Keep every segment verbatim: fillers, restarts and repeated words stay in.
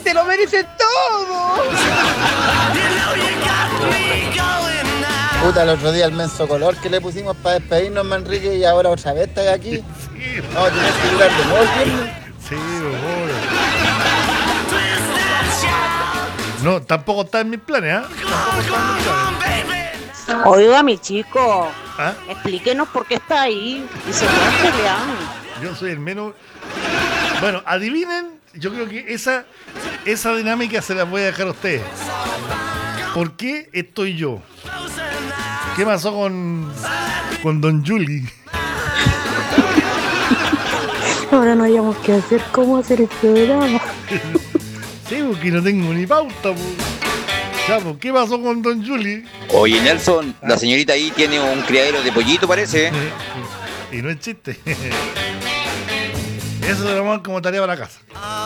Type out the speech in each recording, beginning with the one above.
se lo merecen todos. Puta, el otro día el menso color que le pusimos para despedirnos, Manrique, y ahora otra vez está aquí. Sí, Vamos a tener que durar de nuevo el viernes. sí, obvio. No, tampoco está en mis planes, ¿ah? Tampoco está en mis planes. Oiga, mi chico, ¿Ah? explíquenos por qué está ahí y se van peleando. Yo soy el menos. Bueno, adivinen, yo creo que esa, esa dinámica se la voy a dejar a ustedes. ¿Por qué estoy yo? ¿Qué pasó con, con Don Juli? Ahora no hayamos que hacer cómo hacer el programa. Sí, porque no tengo ni pauta, pues. Ya, pues, ¿qué pasó con Don Juli? Oye, Nelson, la señorita ahí tiene un criadero de pollito, parece. Y no es chiste. Eso se lo vamos como tarea para la casa.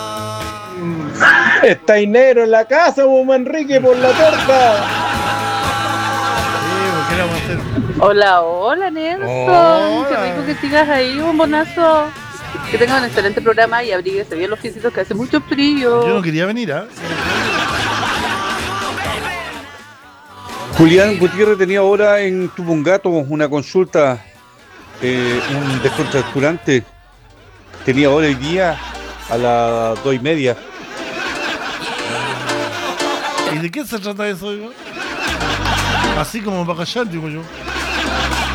Está dinero en la casa, vos, Manrique, por la torta. Sí, pues, ¿qué le vamos a hacer? Hola, hola Nelson, Hola. qué rico que sigas ahí, bombonazo. Que tengan un excelente programa y abríguese bien los fisitos que hace mucho frío. Yo no quería venir, ¿ah? Julián Gutiérrez tenía ahora en Tupungato una consulta, eh, un descontracturante. Tenía ahora hoy día a las dos y media. ¿Y de qué se trata eso, oiga? Así como para callar, digo yo.